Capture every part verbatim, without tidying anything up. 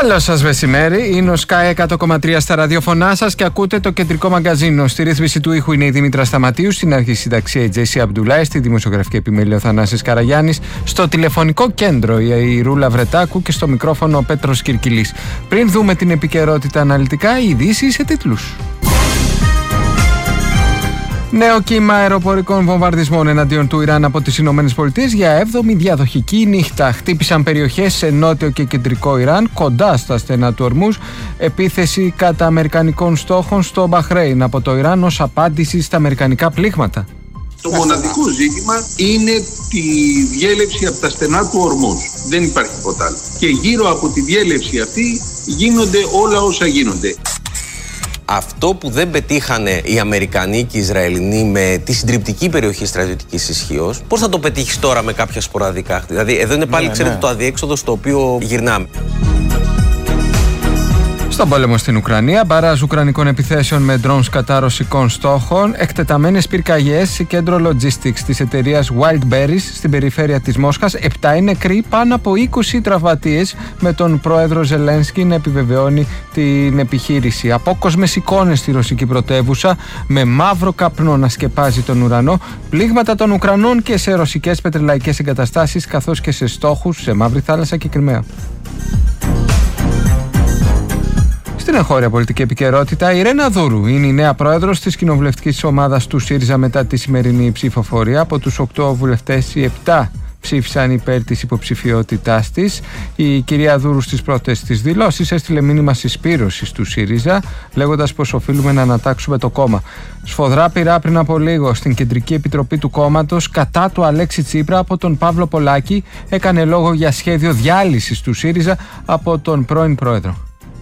Καλό σας μεσημέρι, είναι ο Sky εκατό κόμμα τρία στα ραδιοφωνά σας και ακούτε το κεντρικό μαγκαζίνο. Στη ρύθμιση του ήχου είναι η Δήμητρα Σταματίου, στην αρχή συνταξία η Τζέσι Αμπντουλάη, στη δημοσιογραφική επιμέλεια ο Θανάσης Καραγιάννης, στο τηλεφωνικό κέντρο η Ρούλα Βρετάκου και στο μικρόφωνο ο Πέτρος Κυρκυλής. Πριν δούμε την επικαιρότητα αναλυτικά, οι ειδήσεις σε τίτλους. Νέο κύμα αεροπορικών βομβαρδισμών εναντίον του Ιράν από τις Ηνωμένες Πολιτείες για έβδομη διαδοχική νύχτα. Χτύπησαν περιοχές σε νότιο και κεντρικό Ιράν, κοντά στα στενά του Ορμούζ. Επίθεση κατά αμερικανικών στόχων στο Μπαχρέιν από το Ιράν ως απάντηση στα αμερικανικά πλήγματα. Το μοναδικό ζήτημα είναι τη διέλευση από τα στενά του Ορμούζ. Δεν υπάρχει τίποτα άλλο. Και γύρω από τη διέλευση αυτή γίνονται όλα όσα γίνονται. Αυτό που δεν πετύχανε οι Αμερικανοί και οι Ισραηλινοί με τη συντριπτική περιοχή στρατιωτικής ισχύως, πώς θα το πετύχεις τώρα με κάποια σποραδικά? Δηλαδή, εδώ είναι πάλι, ναι, ξέρετε, ναι. το αδιέξοδο στο οποίο γυρνάμε. Στον πόλεμο στην Ουκρανία, μπαράζ ουκρανικών επιθέσεων με drones κατά ρωσικών στόχων, εκτεταμένες πυρκαγιές σε κέντρο logistics της εταιρείας Wildberries στην περιφέρεια της Μόσχας, επτά είναι νεκροί, πάνω από είκοσι τραυματίες, με τον πρόεδρο Ζελένσκι να επιβεβαιώνει την επιχείρηση. Απόκοσμες εικόνες στη ρωσική πρωτεύουσα, με μαύρο καπνό να σκεπάζει τον ουρανό, πλήγματα των Ουκρανών και σε ρωσικές πετρελαϊκές εγκαταστάσεις, καθώς και σε στόχους σε Μαύρη Θάλασσα και Κριμαία. Στην εγχώρια πολιτική επικαιρότητα, η Ρένα Δούρου είναι η νέα πρόεδρος της κοινοβουλευτικής ομάδας του ΣΥΡΙΖΑ μετά τη σημερινή ψηφοφορία. Από τους οκτώ βουλευτές, οι επτά ψήφισαν υπέρ της υποψηφιότητάς της. Η κυρία Δούρου στις πρώτες της δηλώσεις έστειλε μήνυμα συσπήρωσης του ΣΥΡΙΖΑ, λέγοντας πως οφείλουμε να ανατάξουμε το κόμμα. Σφοδρά πειρά πριν από λίγο στην Κεντρική Επιτροπή του κόμματος κατά του Αλέξη Τσίπρα από τον Παύλο Πολάκη, έκανε λόγο για σχέδιο διάλυσης του ΣΥΡΙΖΑ από τον πρώην πρόεδρο.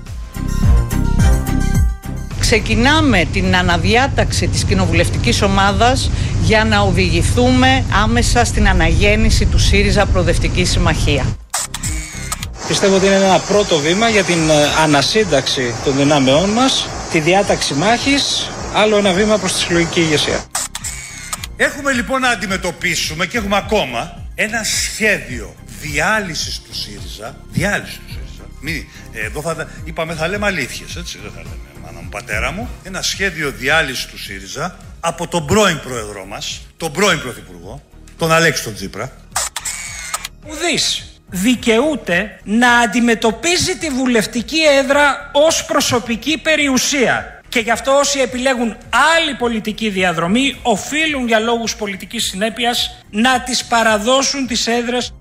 Ξεκινάμε την αναδιάταξη της κοινοβουλευτικής ομάδας για να οδηγηθούμε άμεσα στην αναγέννηση του ΣΥΡΙΖΑ Προοδευτική Συμμαχία. Πιστεύω ότι είναι ένα πρώτο βήμα για την ανασύνταξη των δυνάμεών μας, τη διάταξη μάχης, άλλο ένα βήμα προς τη συλλογική ηγεσία. Έχουμε λοιπόν να αντιμετωπίσουμε και έχουμε ακόμα ένα σχέδιο διάλυσης του ΣΥΡΙΖΑ. Διάλυσης του ΣΥΡΙΖΑ. Μη, εδώ θα, είπαμε θα λέμε αλήθειες, έτσι δεν θα λέμε. Μάνα μου, πατέρα μου, ένα σχέδιο διάλυσης του ΣΥΡΙΖΑ από τον πρώην πρόεδρό μας, τον πρώην πρωθυπουργό, τον Αλέξη τον Τσίπρα. Ουδής δικαιούται να αντιμετωπίζει τη βουλευτική έδρα ως προσωπική περιουσία. Και γι' αυτό όσοι επιλέγουν άλλη πολιτική διαδρομή οφείλουν για λόγους πολιτικής συνέπειας να τις παραδώσουν τις έδρες.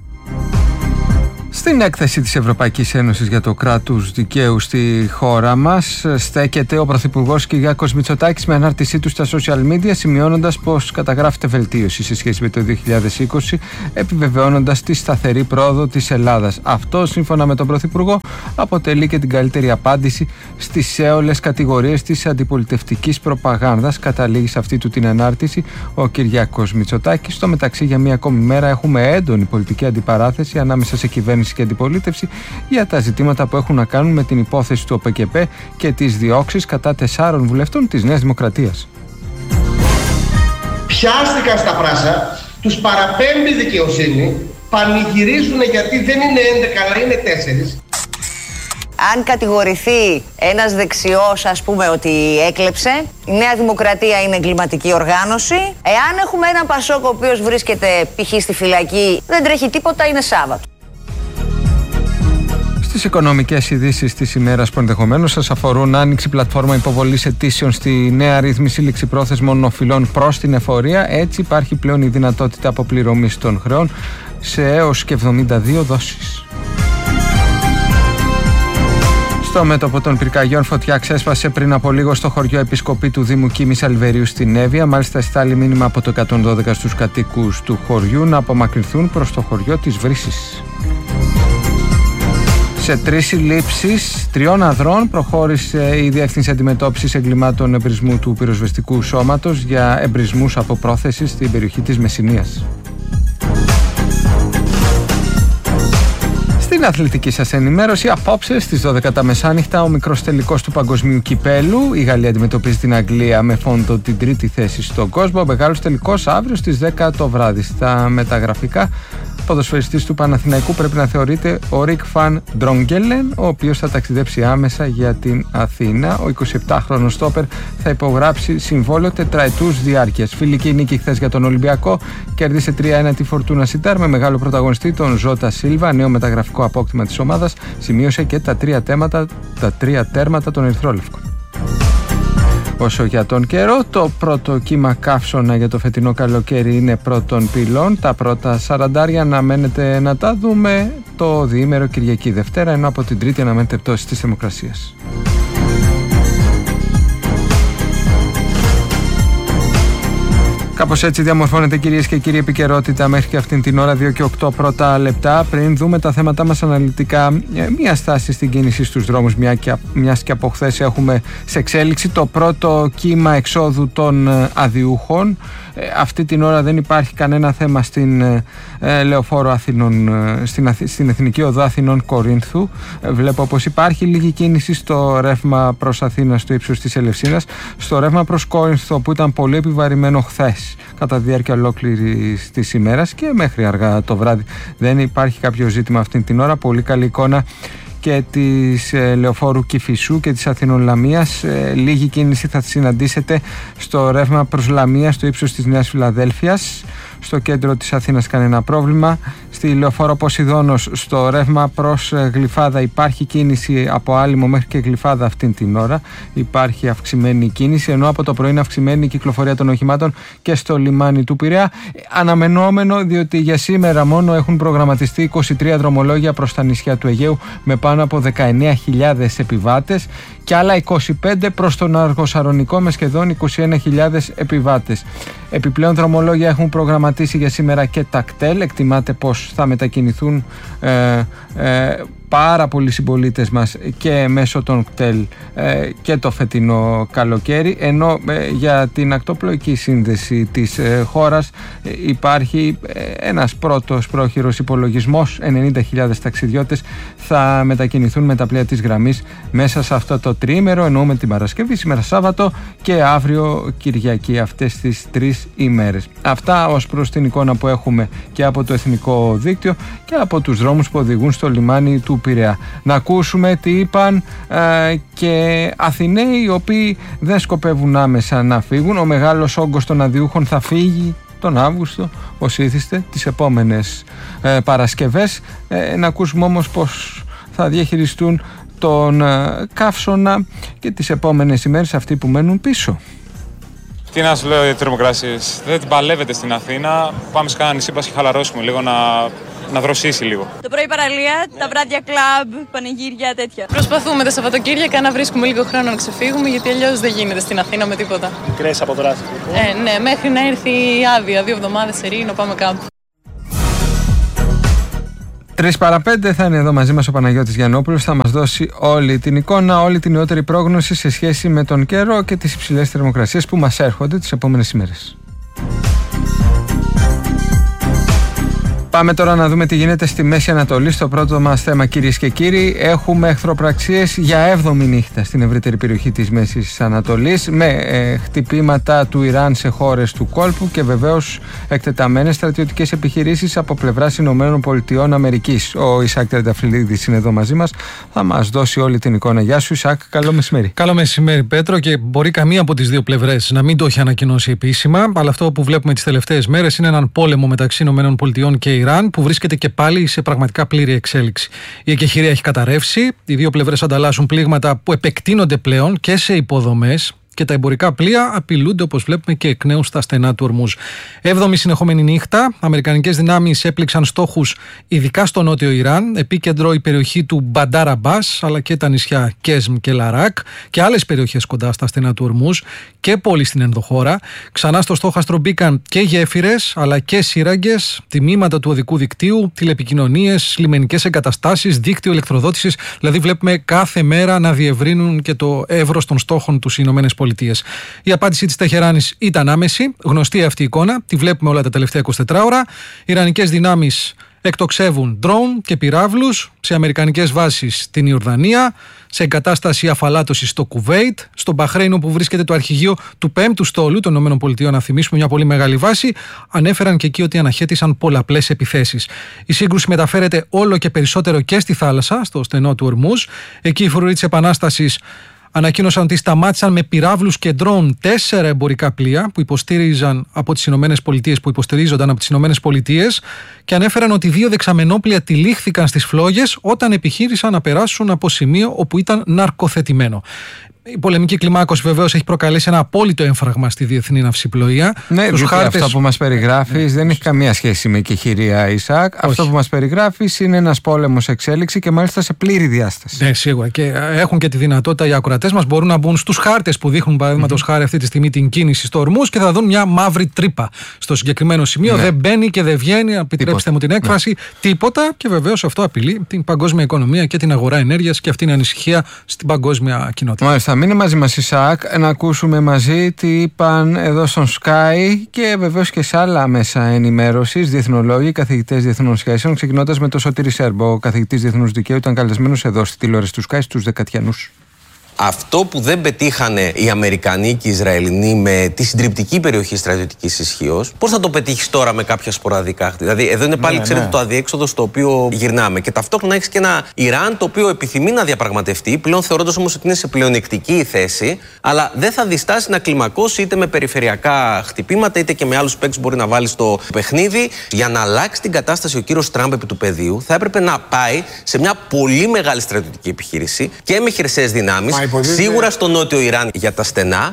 Στην έκθεση της Ευρωπαϊκής Ένωσης για το κράτος δικαίου στη χώρα μας στέκεται ο Πρωθυπουργός Κυριάκος Μητσοτάκης με ανάρτησή του στα social media, σημειώνοντας πως καταγράφεται βελτίωση σε σχέση με το δύο χιλιάδες είκοσι, επιβεβαιώνοντας τη σταθερή πρόοδο της Ελλάδας. Αυτό, σύμφωνα με τον Πρωθυπουργό, αποτελεί και την καλύτερη απάντηση στις έολες κατηγορίες της αντιπολιτευτικής προπαγάνδας. Καταλήγει σε αυτή του την ανάρτηση ο Κυριάκος Μητσοτάκης. Στο μεταξύ, για μία ακόμη μέρα έχουμε έντονη πολιτική αντιπαράθεση ανάμεσα σε κυβέρνηση και αντιπολίτευση για τα ζητήματα που έχουν να κάνουν με την υπόθεση του ΟΠΕΚΕΠΕ και τις διώξεις κατά τεσσάρων βουλευτών της Νέας Δημοκρατίας. Πιάστηκαν στα πράσα, τους παραπέμπει δικαιοσύνη, πανηγυρίζουν γιατί δεν είναι έντεκα αλλά είναι τέσσερις. Αν κατηγορηθεί ένας δεξιός, ας πούμε, ότι έκλεψε, η Νέα Δημοκρατία είναι εγκληματική οργάνωση. Εάν έχουμε έναν Πασόκ ο οποίος βρίσκεται π.χ. στη φυλακή, δεν τρέχει τίποτα, είναι Σάββατο. Στις οικονομικές ειδήσεις της ημέρας που ενδεχομένως σας αφορούν, άνοιξη πλατφόρμα υποβολής αιτήσεων στη νέα ρύθμιση ληξιπρόθεσμων οφειλών προς την εφορία. Έτσι υπάρχει πλέον η δυνατότητα αποπληρωμής των χρεών σε έως και εβδομήντα δύο δόσεις. Στο μέτωπο των πυρκαγιών, φωτιά ξέσπασε πριν από λίγο στο χωριό Επισκοπή του Δήμου Κίμης Αλβερίου στην Εύβοια. Μάλιστα, στάλει μήνυμα από το εκατόν δώδεκα στους κατοίκους του χωριού να απομακρυνθούν προς το χωριό της Βρύσης. Σε τρεις συλλήψεις τριών ανδρών προχώρησε η Διεύθυνση Αντιμετώπισης Εγκλημάτων Εμπρισμού του Πυροσβεστικού Σώματος για εμπρισμούς από πρόθεση στην περιοχή της Μεσσηνίας. Στην αθλητική σας ενημέρωση, απόψε στις δώδεκα τα μεσάνυχτα, ο μικρός τελικός του παγκοσμίου κυπέλου. Η Γαλλία αντιμετωπίζει την Αγγλία με φόντο την τρίτη θέση στον κόσμο. Ο μεγάλος τελικός αύριο στις δέκα το βράδυ. Στα μεταγραφικά ποδοσφαιριστής του Παναθηναϊκού πρέπει να θεωρείται ο Ρικ Φαν Ντρόγγελεν, ο οποίος θα ταξιδέψει άμεσα για την Αθήνα. Ο εικοσιεπτάχρονος στόπερ θα υπογράψει συμβόλαιο τετραετούς διάρκειας. Φιλική νίκη χθες για τον Ολυμπιακό, κέρδισε τρία ένα τη Φορτούνα Σιτάρ με μεγάλο πρωταγωνιστή τον Ζώτα Σίλβα. Νέο μεταγραφικό απόκτημα της ομάδας, σημείωσε και τα τρία, τέματα, τα τρία τέρματα των ερυθρόλευκων. Όσο για τον καιρό, το πρώτο κύμα καύσωνα για το φετινό καλοκαίρι είναι πρώτων πυλών. Τα πρώτα σαραντάρια αναμένεται να τα δούμε το διήμερο Κυριακή Δευτέρα, ενώ από την Τρίτη αναμένεται πτώση της θερμοκρασίας. Κάπως έτσι διαμορφώνεται, κυρίες και κύριοι, επικαιρότητα μέχρι και αυτήν την ώρα, δύο και οκτώ πρώτα λεπτά. Πριν δούμε τα θέματά μας αναλυτικά, μία στάση στην κίνηση στους δρόμους, μια και, μιας και από χθες έχουμε σε εξέλιξη το πρώτο κύμα εξόδου των αδιούχων. Ε, αυτή την ώρα δεν υπάρχει κανένα θέμα στην ε, Λεωφόρο Αθηνών, ε, στην, στην Εθνική Οδό Αθηνών Κορίνθου. Ε, βλέπω πως υπάρχει λίγη κίνηση στο ρεύμα προς Αθήνα στο ύψος της Ελευσίνας. Στο ρεύμα προς Κόρινθο, που ήταν πολύ επιβαρημένο χθες κατά τη διάρκεια ολόκληρης της ημέρας και μέχρι αργά το βράδυ, δεν υπάρχει κάποιο ζήτημα αυτή την ώρα. Πολύ καλή εικόνα και της ε, Λεωφόρου Κηφισού και της Αθηνών Λαμίας. Ε, λίγη κίνηση θα συναντήσετε στο ρεύμα προς Λαμία στο ύψος της Νέας Φιλαδέλφειας. Στο κέντρο της Αθήνας κανένα πρόβλημα. Στη Λεωφόρο Ποσειδώνος στο ρεύμα προς Γλυφάδα υπάρχει κίνηση από Άλυμο μέχρι και Γλυφάδα αυτήν την ώρα. Υπάρχει αυξημένη κίνηση, ενώ από το πρωί είναι αυξημένη η κυκλοφορία των οχημάτων και στο λιμάνι του Πειραιά. Αναμενόμενο, διότι για σήμερα μόνο έχουν προγραμματιστεί είκοσι τρία δρομολόγια προς τα νησιά του Αιγαίου με πάνω από δεκαεννέα χιλιάδες επιβάτες και άλλα είκοσι πέντε προς τον Αργοσαρονικό με σχεδόν είκοσι ένα χιλιάδες επιβάτες. Επιπλέον δρομολόγια έχουν προγραμματίσει για σήμερα και τα κτέλ. Εκτιμάται πως θα μετακινηθούν ε, ε, πάρα πολλοί συμπολίτες μας και μέσω των κτέλ ε, και το φετινό καλοκαίρι, ενώ ε, για την ακτοπλοϊκή σύνδεση της ε, χώρας ε, υπάρχει ε, ένας πρώτος πρόχειρος υπολογισμός. ενενήντα χιλιάδες ταξιδιώτες θα μετακινηθούν με τα πλοία της γραμμής μέσα σε αυτό το τριήμερο, εννοούμε την Παρασκευή, σήμερα Σάββατο και αύριο Κυριακή, αυτές τις τρεις ημέρες. Αυτά ως προς την εικόνα που έχουμε και από το Εθνικό Δίκτυο και από τους δρόμους που οδηγούν στο λιμάνι του Πειραιά. Να ακούσουμε τι είπαν ε, και Αθηναίοι οι οποίοι δεν σκοπεύουν άμεσα να φύγουν. Ο μεγάλος όγκος των αδιούχων θα φύγει τον Αύγουστο, ως ήθιστε, τις επόμενες ε, Παρασκευές. Ε, να ακούσουμε όμως πως θα διαχειριστούν τον ε, καύσωνα και τις επόμενες ημέρες αυτοί που μένουν πίσω. Τι να σου λέω για τις θερμοκρασίες. Δεν την παλεύετε στην Αθήνα. Πάμε σε κάνα νησί, πας και χαλαρώσουμε λίγο, να, να δροσίσει λίγο. Το πρωί παραλία, τα βράδια κλαμπ, πανηγύρια, τέτοια. Προσπαθούμε τα Σαββατοκύριακα να βρίσκουμε λίγο χρόνο να ξεφύγουμε, γιατί αλλιώς δεν γίνεται στην Αθήνα με τίποτα. Μικρές αποδράσεις. Ε, ναι, μέχρι να έρθει η άδεια, δύο εβδομάδες σε Ρήνο, πάμε κάπου. Τρεις παρά πέντε θα είναι εδώ μαζί μας ο Παναγιώτης Γιαννόπουλος. Θα μας δώσει όλη την εικόνα, όλη την νεότερη πρόγνωση σε σχέση με τον καιρό και τις υψηλές θερμοκρασίες που μας έρχονται τις επόμενες ημέρες. Πάμε τώρα να δούμε τι γίνεται στη Μέση Ανατολή. Στο πρώτο μας θέμα, κυρίες και κύριοι, έχουμε εχθροπραξίες για έβδομη νύχτα στην ευρύτερη περιοχή της Μέσης Ανατολής, με ε, χτυπήματα του Ιράν σε χώρες του κόλπου και βεβαίως εκτεταμένες στρατιωτικές επιχειρήσεις από πλευράς Ηνωμένων Πολιτειών Αμερικής. Ο Ισάκ Τρενταφυλλίδης είναι εδώ μαζί μας. Θα μας δώσει όλη την εικόνα. Γεια σου, Ισάκ. Καλό μεσημέρι. Καλό μεσημέρι, Πέτρο. Και μπορεί καμία από τις δύο πλευρές να μην το έχει ανακοινώσει επίσημα, αλλά αυτό που βλέπουμε τις τελευταίες μέρες είναι έναν πόλεμο μεταξύ Ηνωμένων Πολιτειών και Ιράν, που βρίσκεται και πάλι σε πραγματικά πλήρη εξέλιξη. Η εκεχηρία έχει καταρρεύσει, οι δύο πλευρές ανταλλάσσουν πλήγματα που επεκτείνονται πλέον και σε υποδομές. Και τα εμπορικά πλοία απειλούνται, όπως βλέπουμε, και εκ νέου στα στενά του Ορμούζ. Έβδομη συνεχόμενη νύχτα, αμερικανικές δυνάμεις έπληξαν στόχους ειδικά στο νότιο Ιράν, επίκεντρο η περιοχή του Μπαντάρ Αμπάς, αλλά και τα νησιά Κέσμ και Λαράκ και άλλες περιοχές κοντά στα στενά του Ορμούζ και πόλεις στην ενδοχώρα. Ξανά στο στόχαστρο μπήκαν και γέφυρες, αλλά και σύραγγες, τμήματα του οδικού δικτύου, τηλεπικοινωνίες, λιμενικές εγκαταστάσεις, δίκτυο ηλεκτροδότησης. Δηλαδή, βλέπουμε κάθε μέρα να διευρύνουν και το εύρος των στόχων τους οι Ηνωμένες Πολιτείες. Η απάντηση της Τεχεράνης ήταν άμεση, γνωστή αυτή η εικόνα, τη βλέπουμε όλα τα τελευταία είκοσι τέσσερις ώρα. Οι Ιρανικές δυνάμεις εκτοξεύουν ντρόουν και πυράβλους σε αμερικανικές βάσεις στην Ιορδανία, σε εγκατάσταση αφαλάτωσης στο Κουβέιτ, στο Μπαχρέιν όπου βρίσκεται το αρχηγείο του πέμπτου στόλου των ΗΠΑ, να θυμίσουμε μια πολύ μεγάλη βάση. Ανέφεραν και εκεί ότι αναχέτησαν πολλαπλές επιθέσεις. Η σύγκρουση μεταφέρεται όλο και περισσότερο και στη θάλασσα, στο στενό του Ορμούζ. Εκεί οι φρουροί της Επανάστασης ανακοίνωσαν ότι σταμάτησαν με πυράβλους και ντρόουν τέσσερα εμπορικά πλοία που υποστήριζαν από τις Ηνωμένες Πολιτείες, που υποστηρίζονταν από τις Ηνωμένες Πολιτείες, και ανέφεραν ότι δύο δεξαμενόπλια τυλίχθηκαν στις φλόγες όταν επιχείρησαν να περάσουν από σημείο όπου ήταν ναρκοθετημένο. Η πολεμική κλιμάκωση βεβαίως έχει προκαλέσει ένα απόλυτο έμφραγμα στη διεθνή ναυσιπλοεία. Ναι, Τους διότι χάρτες... αυτό που μας περιγράφεις ναι. δεν έχει καμία σχέση με κεχηρία, Ισακ. Όχι. Αυτό που μας περιγράφεις είναι ένας πόλεμος εξέλιξη και μάλιστα σε πλήρη διάσταση. Ναι, σίγουρα. Και έχουν και τη δυνατότητα οι ακροατές μας μπορούν να μπουν στους χάρτες που δείχνουν, παραδείγματος mm-hmm. χάρη, αυτή τη στιγμή την κίνηση στο Ορμούζ και θα δουν μια μαύρη τρύπα στο συγκεκριμένο σημείο. Ναι. Δεν μπαίνει και δεν βγαίνει, επιτρέψτε μου την έκφραση, ναι. τίποτα. Και βεβαίως αυτό απειλεί την παγκόσμια οικονομία και την αγορά ενέργειας και αυτή είναι ανησυχία στην παγκόσμια κοινότητα. Μάλιστα, μείνε μαζί μας, Ισακ, να ακούσουμε μαζί τι είπαν εδώ στον Sky και βεβαίως και σε άλλα μέσα ενημέρωσης διεθνολόγοι, καθηγητές διεθνών σχέσεων, ξεκινώντας με τον Σωτήρη Σέρμπο, ο καθηγητής διεθνούς δικαίου, ήταν καλεσμένος εδώ στη τηλεόραση του Sky στους Δεκατιανούς. Αυτό που δεν πετύχανε οι Αμερικανοί και οι Ισραηλινοί με τη συντριπτική περιοχή στρατιωτικής ισχύως, πώς θα το πετύχεις τώρα με κάποια σποραδικά? Δηλαδή, εδώ είναι πάλι, ναι, ξέρετε, ναι. το αδιέξοδο στο οποίο γυρνάμε. Και ταυτόχρονα έχεις και ένα Ιράν το οποίο επιθυμεί να διαπραγματευτεί, πλέον θεωρώντας όμως ότι είναι σε πλεονεκτική η θέση, αλλά δεν θα διστάσει να κλιμακώσει είτε με περιφερειακά χτυπήματα είτε και με άλλους παίκτες που μπορεί να βάλει στο παιχνίδι. Για να αλλάξει την κατάσταση ο κύριος Τραμπ επί του πεδίου, θα έπρεπε να πάει σε μια πολύ μεγάλη στρατιωτική επιχείρηση και με χερσαίες δυνάμεις. Σίγουρα στο νότιο Ιράν για τα στενά.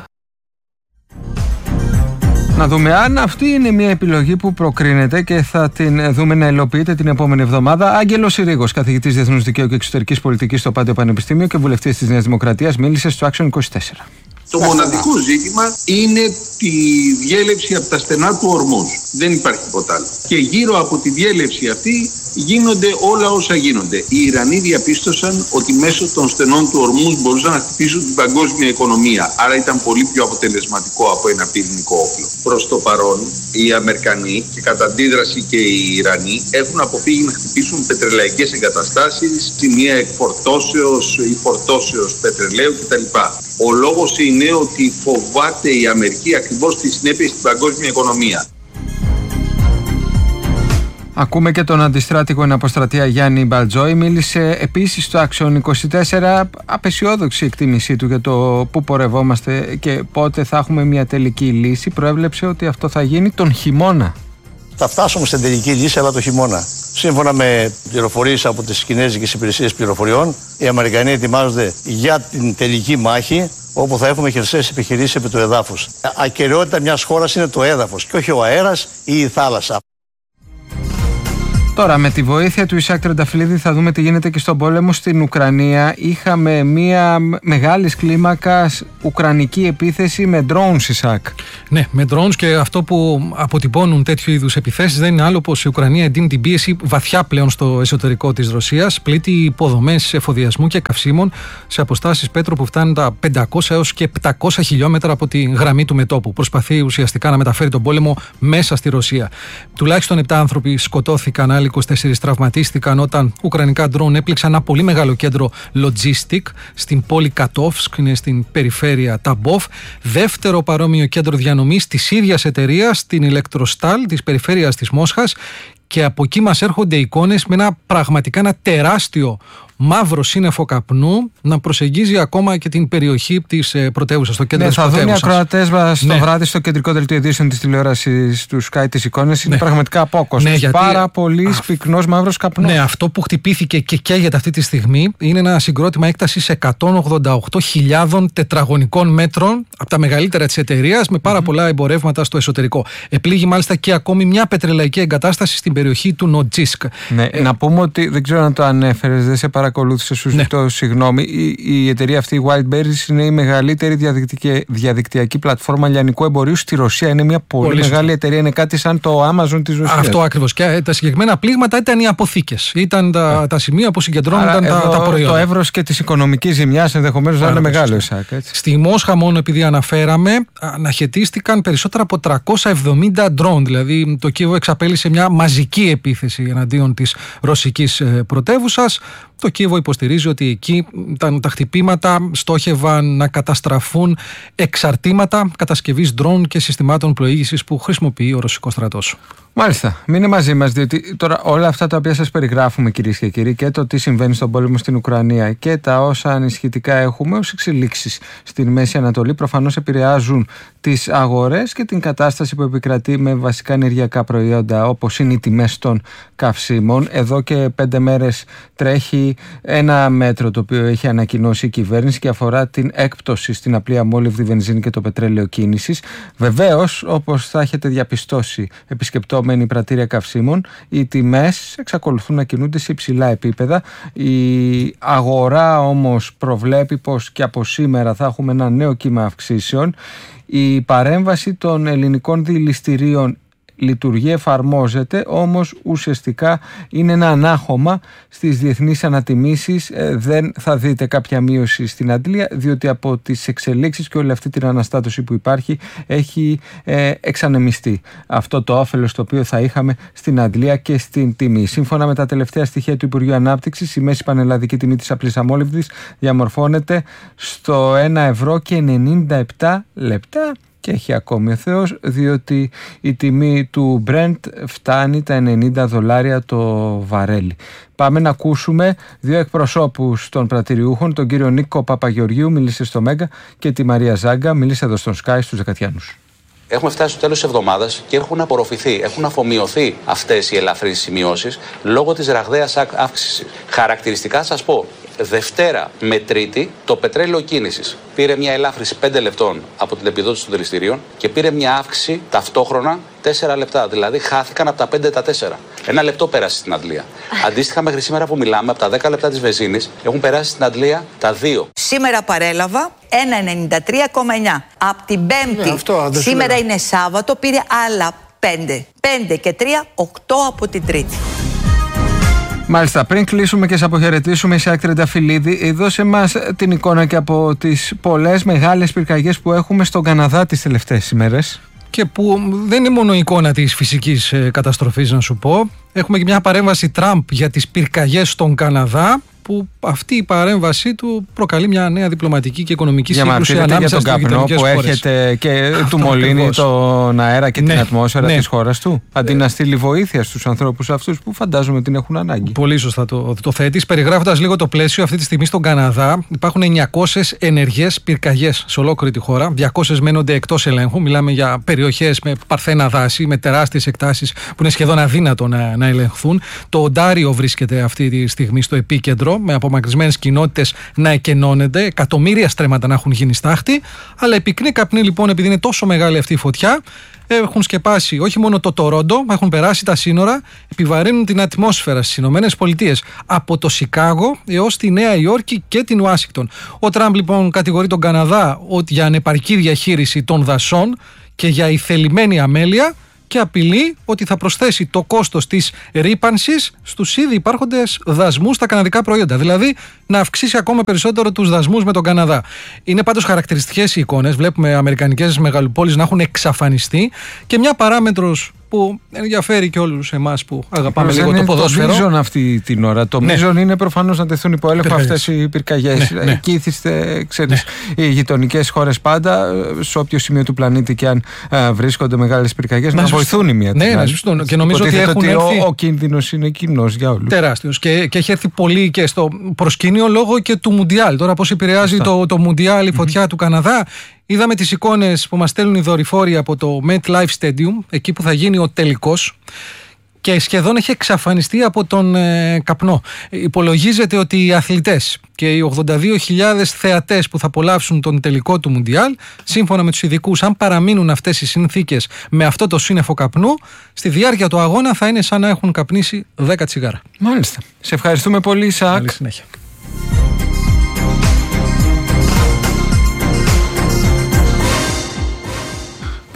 Να δούμε αν αυτή είναι μια επιλογή που προκρίνεται και θα την δούμε να υλοποιείται την επόμενη εβδομάδα. Άγγελος Συρίγος, καθηγητής διεθνούς δικαίου και εξωτερικής πολιτικής στο Πάντιο Πανεπιστήμιο και βουλευτής της Νέας Δημοκρατίας, μίλησε στο Action είκοσι τέσσερα. Το μοναδικό ζήτημα είναι τη διέλευση από τα στενά του Ορμούζ. Δεν υπάρχει τίποτα άλλο. Και γύρω από τη διέλευση αυτή γίνονται όλα όσα γίνονται. Οι Ιρανοί διαπίστωσαν ότι μέσω των στενών του Ορμούζ μπορούσαν να χτυπήσουν την παγκόσμια οικονομία. Άρα ήταν πολύ πιο αποτελεσματικό από ένα πυρηνικό όπλο. Προς το παρόν, οι Αμερικανοί και κατά αντίδραση και οι Ιρανοί έχουν αποφύγει να χτυπήσουν πετρελαϊκές εγκαταστάσεις, σημεία εκφορτώσεως ή φορτώσεως πετρελαίου κτλ. Ο λόγος είναι ότι φοβάται η Αμερική ακριβώς τις συνέπειες στην παγκόσμια οικονομία. Ακούμε και τον αντιστράτηγο εν αποστρατεία Γιάννη Μπαλτζόη. Μίλησε επίσης στο Action είκοσι τέσσερα, απεσιόδοξη εκτίμησή του για το πού πορευόμαστε και πότε θα έχουμε μια τελική λύση. Προέβλεψε ότι αυτό θα γίνει τον χειμώνα. Θα φτάσουμε στην τελική λύση, αλλά το χειμώνα. Σύμφωνα με πληροφορίες από τις Κινέζικες Υπηρεσίες Πληροφοριών, οι Αμερικανοί ετοιμάζονται για την τελική μάχη, όπου θα έχουμε χερσαίες επιχειρήσεις επί του εδάφους. Ακεραιότητα μιας χώρας είναι το έδαφος και όχι ο αέρας ή η θάλασσα. Τώρα, με τη βοήθεια του Ισακ Τρενταφυλλίδη θα δούμε τι γίνεται και στον πόλεμο στην Ουκρανία. Είχαμε μια μεγάλης κλίμακας ουκρανική επίθεση με drones, Ισακ. Ναι, με drones, και αυτό που αποτυπώνουν τέτοιου είδους επιθέσεις δεν είναι άλλο πως η Ουκρανία εντείνει την πίεση βαθιά πλέον στο εσωτερικό της Ρωσίας. Πλήττει υποδομές εφοδιασμού και καυσίμων σε αποστάσεις πέτρο που φτάνουν τα πεντακόσια έως και επτακόσια χιλιόμετρα από τη γραμμή του μετώπου. Προσπαθεί ουσιαστικά να μεταφέρει τον πόλεμο μέσα στη Ρωσία. Τουλάχιστον επτά άνθρωποι σκοτώθηκαν, άλλοι είκοσι τέσσερις τραυματίστηκαν όταν ουκρανικά ντρόουν έπληξαν ένα πολύ μεγάλο κέντρο logistic στην πόλη Κατόφσκ, είναι στην περιφέρεια Ταμπόφ. Δεύτερο παρόμοιο κέντρο διανομής της ίδιας εταιρείας, στην Ηλεκτροστάλ της περιφέρειας της Μόσχας, και από εκεί μας έρχονται εικόνες με ένα πραγματικά ένα τεράστιο μαύρο σύννεφο καπνού να προσεγγίζει ακόμα και την περιοχή της ε, πρωτεύουσας, το κέντρο, ναι, της πρωτεύουσας. Θα δουν οι ακροατές μας το, ναι, βράδυ στο κεντρικό δελτίο ειδήσεων της τηλεόρασης του Sky τις εικόνες. Είναι, ναι, πραγματικά απόκοσμος. Ναι, γιατί πάρα πολύ πυκνός μαύρος καπνός. Ναι, αυτό που χτυπήθηκε και καίγεται αυτή τη στιγμή είναι ένα συγκρότημα έκτασης εκατόν ογδόντα οκτώ χιλιάδες τετραγωνικών μέτρων, από τα μεγαλύτερα της εταιρείας, με πάρα mm-hmm. πολλά εμπορεύματα στο εσωτερικό. Επλήγει μάλιστα και ακόμη μια πετρελαϊκή εγκατάσταση στην περιοχή του Νοτζίσκ. Ναι, ε, να πούμε ότι δεν ξέρω αν το ανέφερες, δεν σε παρακαλώ. παρακολούθησε, σου ζητώ ναι. συγγνώμη. Η, η εταιρεία αυτή, η Wildberries, είναι η μεγαλύτερη διαδικτυακή, διαδικτυακή πλατφόρμα λιανικού εμπορίου στη Ρωσία. Είναι μια πολύ, πολύ μεγάλη εταιρεία. Είναι κάτι σαν το Amazon της Ρωσίας. Αυτό ακριβώς. Και τα συγκεκριμένα πλήγματα ήταν οι αποθήκες. Ήταν τα, yeah. τα σημεία που συγκεντρώνονταν τα, τα προϊόντα. Το εύρος και της οικονομικής ζημιάς ενδεχομένως να είναι μεγάλο, Ισάκ. Στη Μόσχα, μόνο επειδή αναφέραμε, αναχαιτίστηκαν περισσότερα από τριακόσια εβδομήντα ντρόουν. Δηλαδή το Κίεβο εξαπέλυσε μια μαζική επίθεση εναντίον της ρωσικής πρωτεύουσας. Το Κίεβο υποστηρίζει ότι εκεί τα, τα χτυπήματα στόχευαν να καταστραφούν εξαρτήματα κατασκευής ντρόουν και συστημάτων πλοήγησης που χρησιμοποιεί ο ρωσικός στρατός. Μάλιστα. Μείνε μαζί μας, διότι τώρα όλα αυτά τα οποία σας περιγράφουμε, κυρίες και κύριοι, και το τι συμβαίνει στον πόλεμο στην Ουκρανία και τα όσα ανησυχητικά έχουμε ως εξελίξεις στην Μέση Ανατολή, προφανώς επηρεάζουν τις αγορές και την κατάσταση που επικρατεί με βασικά ενεργειακά προϊόντα, όπως είναι οι τιμές των καυσίμων. Εδώ και πέντε μέρες τρέχει ένα μέτρο το οποίο έχει ανακοινώσει η κυβέρνηση και αφορά την έκπτωση στην απλή αμόλυβδη βενζίνη και το πετρέλαιο κίνησης. Βεβαίως, όπως θα έχετε διαπιστώσει επισκεπτόμενοι πρατήρια καυσίμων, οι τιμές εξακολουθούν να κινούνται σε υψηλά επίπεδα. Η αγορά όμως προβλέπει πως και από σήμερα θα έχουμε ένα νέο κύμα αυξήσεων. Η παρέμβαση των ελληνικών δηληστηρίων λειτουργεί, εφαρμόζεται, όμως ουσιαστικά είναι ένα ανάχωμα στις διεθνείς ανατιμήσεις. Ε, δεν θα δείτε κάποια μείωση στην αντλία, διότι από τις εξελίξεις και όλη αυτή την αναστάτωση που υπάρχει έχει ε, εξανεμιστεί αυτό το όφελος το οποίο θα είχαμε στην αντλία και στην τιμή. Σύμφωνα με τα τελευταία στοιχεία του Υπουργείου Ανάπτυξης, η μέση πανελλαδική τιμή της απλής αμόλυβδης διαμορφώνεται στο ένα ευρώ και ενενήντα επτά λεπτά. Και έχει ακόμη ο Θεός, διότι η τιμή του Brent φτάνει τα ενενήντα δολάρια το βαρέλι. Πάμε να ακούσουμε δύο εκπροσώπους των πρατηριούχων, τον κύριο Νίκο Παπαγεωργίου, μίλησε στο Μέγκα, και τη Μαρία Ζάγκα, μίλησε εδώ στον Sky στους Δεκατιάνους. Έχουμε φτάσει στο τέλος της εβδομάδας και έχουν απορροφηθεί, έχουν αφομοιωθεί αυτές οι ελαφρύς σημειώσεις λόγω της ραγδαίας αύξησης. Χαρακτηριστικά σας πω, Δευτέρα με Τρίτη το πετρέλαιο κίνησης πήρε μια ελάφρυνση πέντε λεπτών από την επιδότηση των δηληστηρίων και πήρε μια αύξηση ταυτόχρονα τέσσερα λεπτά. Δηλαδή χάθηκαν από τα πέντε τα τέσσερα. Ένα λεπτό πέρασε στην αντλία. Αντίστοιχα, μέχρι σήμερα που μιλάμε, από τα δέκα λεπτά της βενζίνης έχουν περάσει στην αντλία τα δύο. Σήμερα παρέλαβα ένα ενενήντα τρία κόμμα εννιά. Από την Πέμπτη, ναι, αυτό, σήμερα είναι. είναι Σάββατο, πήρε άλλα πέντε. πέντε και τρία, οκτώ από την Τρίτη. Μάλιστα, πριν κλείσουμε και σε αποχαιρετήσουμε, Ισάκ Τρενταφυλλίδη, δώσε μας την εικόνα και από τις πολλές μεγάλες πυρκαγιές που έχουμε στον Καναδά τις τελευταίες ημέρες. Και που δεν είναι μόνο η εικόνα της φυσικής καταστροφής, να σου πω. Έχουμε και μια παρέμβαση Τραμπ για τις πυρκαγιές στον Καναδά, που αυτή η παρέμβασή του προκαλεί μια νέα διπλωματική και οικονομική σύγκρουση ανάμεσα στις γειτονικές χώρες. Για τον καπνό που έρχεται και αυτό του μολύνει ακριβώς τον αέρα και ναι, την ατμόσφαιρα ναι. της χώρας του, αντί ε... να στείλει βοήθεια στους ανθρώπους αυτούς που φαντάζομαι την έχουν ανάγκη. Πολύ σωστά το, το θέτεις. Περιγράφοντας λίγο το πλαίσιο, αυτή τη στιγμή στον Καναδά υπάρχουν εννιακόσιες ενεργές πυρκαγιές σε ολόκληρη τη χώρα. διακόσιες μένονται εκτός ελέγχου. Μιλάμε για περιοχές με παρθένα δάση, με τεράστιες εκτάσεις που είναι σχεδόν αδύνατο να, να ελεγχθούν. Το Οντάριο βρίσκεται αυτή τη στιγμή στο επίκεντρο, με απομακρυσμένες κοινότητες να εκενώνονται, εκατομμύρια στρέμματα να έχουν γίνει στάχτη, αλλά η πυκνή καπνή λοιπόν, επειδή είναι τόσο μεγάλη αυτή η φωτιά, έχουν σκεπάσει όχι μόνο το Τορόντο, έχουν περάσει τα σύνορα, επιβαρύνουν την ατμόσφαιρα στις Ηνωμένες Πολιτείες από το Σικάγο έως τη Νέα Υόρκη και την Ουάσιγκτον. Ο Τραμπ λοιπόν κατηγορεί τον Καναδά ότι για ανεπαρκή διαχείριση των δασών και για ηθελημένη αμέλεια, και απειλεί ότι θα προσθέσει το κόστος της ρύπανσης στους ήδη υπάρχοντες δασμούς στα καναδικά προϊόντα. Δηλαδή να αυξήσει ακόμα περισσότερο τους δασμούς με τον Καναδά. Είναι πάντως χαρακτηριστικές οι εικόνες. Βλέπουμε αμερικανικές μεγαλοπόλεις να έχουν εξαφανιστεί και μια παράμετρος που ενδιαφέρει και όλους εμάς που αγαπάμε λίγο το ποδόσφαιρο. Το μείζον αυτή την ώρα. Το ναι. μείζον είναι προφανώς να τεθούν υπό έλεγχο αυτές οι πυρκαγιές. Ναι, ναι. Εκεί ήθιστε, ξέρεις, ναι. οι γειτονικές χώρες πάντα, σε όποιο σημείο του πλανήτη και αν α, βρίσκονται μεγάλες πυρκαγιές, να, να βοηθούν η μία την άλλη. Ναι, σωστό. Και νομίζω ότι, έχουν ότι έρθει... ο, ο κίνδυνος είναι κοινός για όλους. Τεράστιος. Και, και έχει έρθει πολύ και στο προσκήνιο λόγω και του Μουντιάλ. Τώρα πώς επηρεάζει το, το Μουντιάλ η φωτιά mm-hmm. του Καναδά. Είδαμε τις εικόνες που μας στέλνουν οι δορυφόροι από το MetLife Stadium, εκεί που θα γίνει ο τελικός, και σχεδόν έχει εξαφανιστεί από τον ε, καπνό. Υπολογίζεται ότι οι αθλητές και οι ογδόντα δύο χιλιάδες θεατές που θα απολαύσουν τον τελικό του Μουντιάλ, σύμφωνα με τους ειδικούς, αν παραμείνουν αυτές οι συνθήκες με αυτό το σύννεφο καπνού, στη διάρκεια του αγώνα θα είναι σαν να έχουν καπνίσει δέκα τσιγάρα. Μάλιστα. Σε ευχαριστούμε πολύ, Ισάκ. Καλή συνέχεια.